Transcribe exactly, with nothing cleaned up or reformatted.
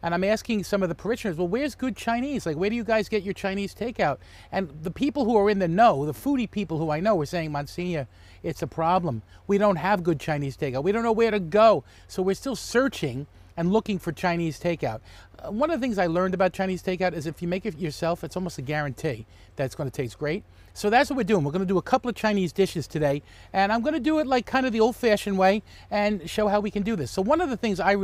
And I'm asking some of the parishioners, well, where's good Chinese? Like, where do you guys get your Chinese takeout? And the people who are in the know, the foodie people who I know, were saying, Monsignor, it's a problem. We don't have good Chinese takeout. We don't know where to go. So we're still searching and looking for Chinese takeout. Uh, one of the things I learned about Chinese takeout is if you make it yourself, it's almost a guarantee that it's going to taste great. So that's what we're doing. We're going to do a couple of Chinese dishes today, and I'm going to do it like kind of the old-fashioned way and show how we can do this. So one of the things I really